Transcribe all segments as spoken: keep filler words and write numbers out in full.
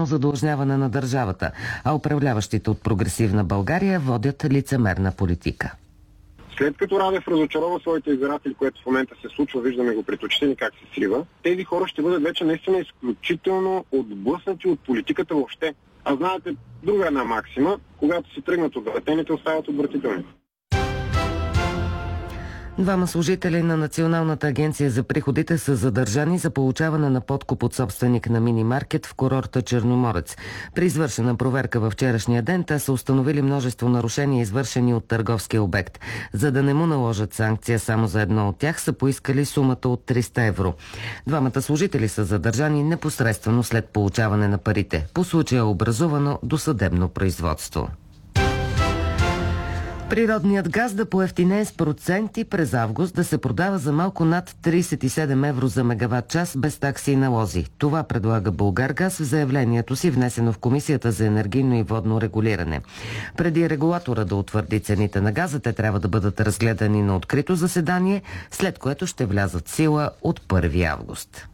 прекомерно задлъжняване на държавата, а управляващите от Прогресивна България водят лицемерна политика. След като Радев разочарова своите избиратели, което в момента се случва, виждаме го пред очите ни как се срива, тези хора ще бъдат вече наистина изключително отблъснати от политиката въобще. А знаете, друга една максима, когато се тръгнат отвратените, остават отвратителни. Двама служители на Националната агенция за приходите са задържани за получаване на подкуп от собственик на мини-маркет в курорта Черноморец. При извършена проверка във вчерашния ден те са установили множество нарушения, извършени от търговския обект. За да не му наложат санкция само за едно от тях, са поискали сумата от триста евро. Двамата служители са задържани непосредствено след получаване на парите. По случая е образувано досъдебно производство. Природният газ да поевтинее с проценти през август, да се продава за малко над тридесет и седем евро за мегаватт час без такси и налози. Това предлага Булгаргаз в заявлението си, внесено в Комисията за енергийно и водно регулиране. Преди регулатора да утвърди цените на газа, те трябва да бъдат разгледани на открито заседание, след което ще влязат в сила от първи август.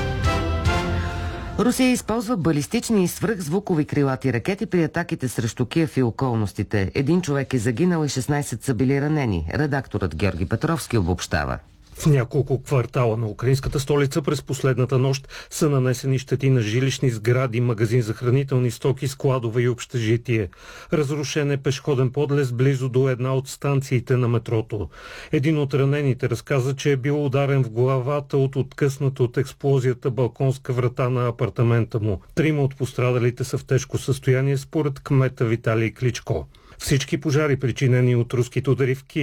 Русия използва балистични и свръхзвукови крилати ракети при атаките срещу Киев и околностите. Един човек е загинал и шестнайсет са били ранени. Редакторът Георги Петровски обобщава. В няколко квартала на украинската столица през последната нощ са нанесени щети на жилищни сгради, магазин за хранителни стоки, складове и общежитие. Разрушен е пешеходен подлез близо до една от станциите на метрото. Един от ранените разказа, че е бил ударен в главата от откъсната от експлозията балконска врата на апартамента му. Трима от пострадалите са в тежко състояние според кмета Виталий Кличко. Всички пожари, причинени от руските удари в Киев,